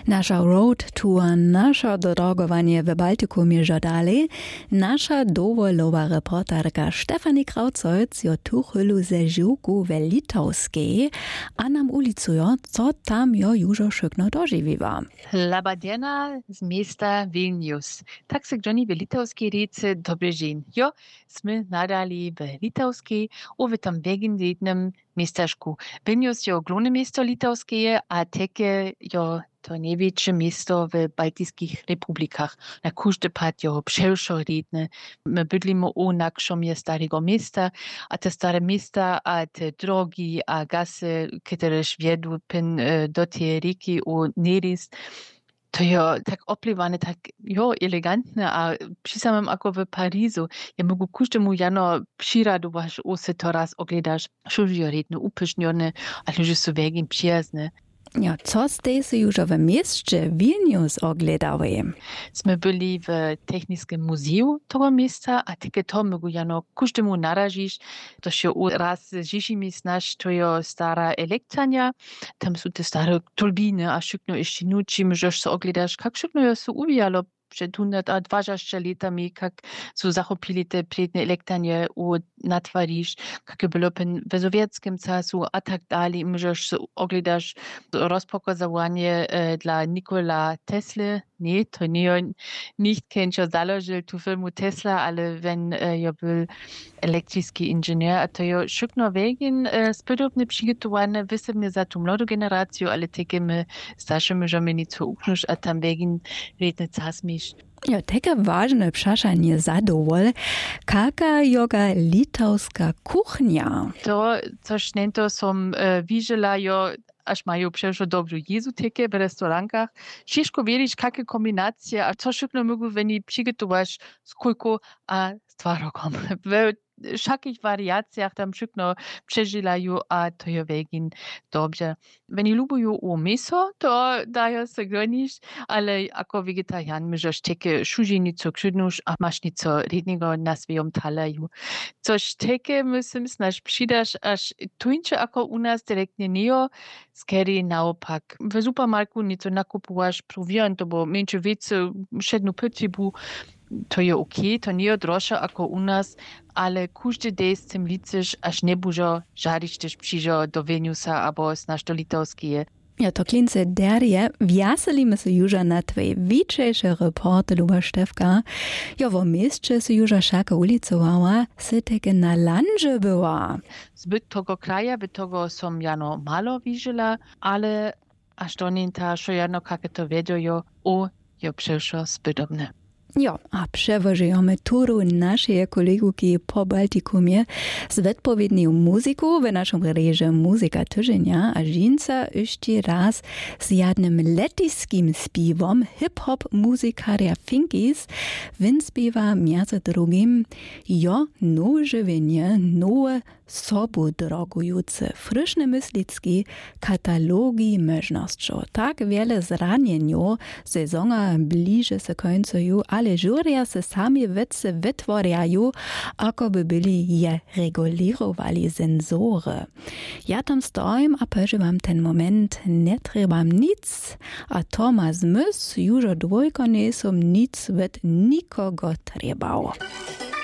Nasza road tour, nasze drogowanie w Baltikumie żadali, nasza dowolowa reporterka Stefanie Krautzolc jo tu chylu ze żyłku w Litowskiej, a nam ulicujo, co tam jo już szykno dożywiwa. Labadiena z miasta Vilnius. Tak se Johnny w Litowskiej riece dobry dzień. Jo, sme nadali w Litowskiej, w tam legendarnym miasteczku. Vilnius jo ogromne miasto litowskie, a takie jo to największe miasto w Bałtyckich republikach. Na każdy pad jo przełszoridne. My bydlimy u nakrzomie starego miasta, a te stare miasta, a te drogi, a gasy, które wiedu pin do tej rieki u Neris, to jo tak opliwane, tak jo elegantne, a przy samym ako w Parizu. Ja mogu każdemu jano przyradować, se to raz ogledasz, šužio redne, upyšňone, ale že su vegin prijazne. Ja, co ste se już w mieście Vilnius ogledały? Sme byli w Techniskim Muzeum tego miejsca, a takie to mogu jano każdemu naražiš. To się raz žišimi znaš, to jo stara elektrania, tam su te stare turbiny, a šukno ještě nuči, możesz se ogledaš, kak šukno jo su uwijalo przed 120 latami, jak su zachopili te predne elektranie u natwariš, jak było w sowieckim czasu, a tak dalej. Możesz se ogledaš rozpokazowanie dla Nikola Tesla. Nie, to nie on nicht kenčo založil tu firmu Tesla, ale wenn jo był elektryczny inżynier, a to jo šukno wegin spodobne przygotowane, wysebne za tu młodą generację, ale takie my starsze możemy nieco uknuć, a tam wegin redne czas mieć. Ja, takie ważne przeszanie zadowol, jaka joga litowska kuchnia. To, coś nento som widziela jo, aż mają przecież dobrą jezu takie w restaurankach. Ciężko wiedzieć, jakie kombinacje, a co szybko mogą oni przygotować z kulką a z twarogiem. W wszelkich wariacjach tam szybko przeżylają, a to je wegin dobrze. Wenn lubią u mięso, to dają się gonić, ale jako wegetarian możesz takie szużenico krzydnusz, a masz nieco rednego na swoim talerzu. Coś takie musím snaž přidaš, až tuńcze jako u nas direktnie nie, skiery naopak. W supermarku nieco nakupowasz prowiant, bo mniejsze wiece, szedną pytybu, to je okej, to nie droższe jako u nas, ale każdy dzień z tym liczysz, aż nie bużo żadzić też przyjdzie do Vilniusa albo znasz do Litowskie. Ja, to klince derje, wjaselimy se już na twoje wieczejsze reporty, luba Stefka. Ja, w mieście se już szaka ulicowała, se takie na landże była. Zbyt tego kraja, by tego som jano malo widziela, ale aż do nienta, że jano kakie to wiedziajo, jo przeszło zbytobne. Jo, a przewożujemy turu naszej koleguki po Baltikumie z odpowiednią muzyką w naszym reżie Muzyka Tygodnia, a żinca jeszcze raz z jednym letyskim śpiewom hip-hop muzykaria Finkies. Win śpiewa między drugim jo nowe żywienie, nowe sobu drogujące, friszne myslicki katalogi możności. Tak wiele zranieniu, sezona bliže se końcu, ale żuria se sami wiece wytworjają, ako by byli je regulirowali sensory. Ja tam stoim, a przeżywam ten moment, nie trebam nic, a to ma zmysł, już dwójko nie som nic od nikogo trebał.